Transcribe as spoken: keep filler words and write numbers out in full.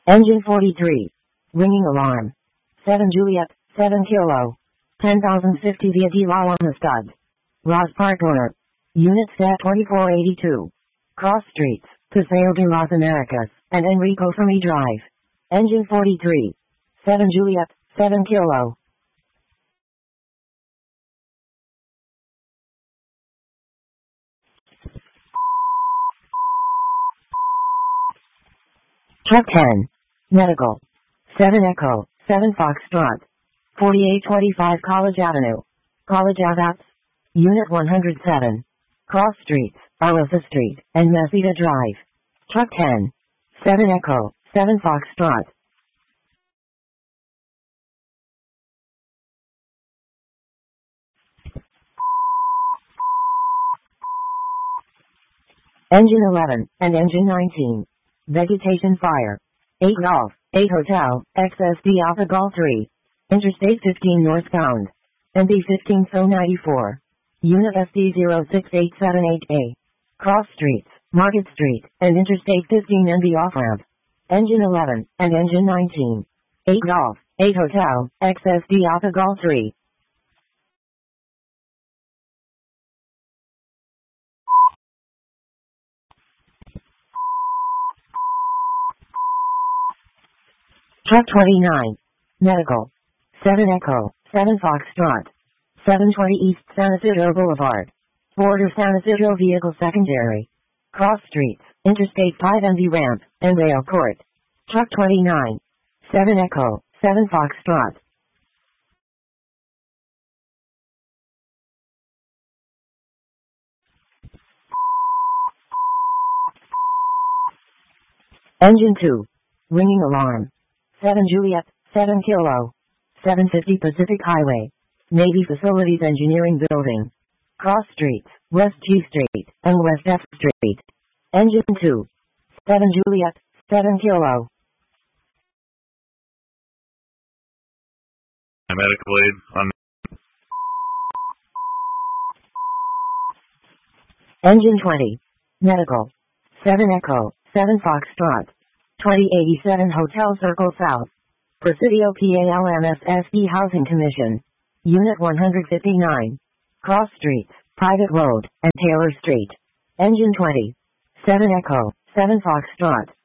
Engine forty-three. Ringing alarm. seven Juliet, seven Kilo. ten thousand fifty via D-Law on the stud. Ross Park owner. Unit stat twenty-four eighty-two. Cross streets, Paseo de las Americas, and Enrico Fermi Drive. Engine forty-three. seven Juliet, seven Kilo. Truck ten. Medical. seven Echo, seven Foxtrot. forty-eight twenty-five College Avenue. College Ave. Unit one hundred seven. Cross streets, Arlosa Street, and Mesita Drive. Truck ten. seven Echo, seven Foxtrot. Engine eleven, and Engine nineteen. Vegetation fire. eight Golf, eight Hotel, X S D Alpha Golf three. Interstate fifteen northbound. M B fifteen S O ninety-four. Unit S D zero six eight seven eight A. Cross streets, Market Street, and Interstate fifteen N B off-ramp. Engine eleven, and Engine nineteen. eight Golf, eight Hotel, X S D Alpha Golf three. Truck twenty-nine. Medical. seven Echo, seven Foxtrot. seven twenty East San Isidro Boulevard. Border San Isidro Vehicle Secondary. Cross streets, Interstate five N B ramp, and rail court. Truck twenty-nine. seven Echo, seven Foxtrot. Engine two. Ringing alarm. seven Juliet, seven Kilo. seven fifty Pacific Highway. Navy Facilities Engineering Building. Cross streets, West G Street, and West F Street. Engine two. seven Juliet, seven Kilo. Medical aid on Engine twenty. Medical. seven Echo, seven Foxtrot. twenty eighty-seven Hotel Circle South. Presidio P A L M S S E Housing Commission. Unit one hundred fifty-nine. Cross streets, Private Road, and Taylor Street. Engine twenty. seven Echo, seven Foxtrot.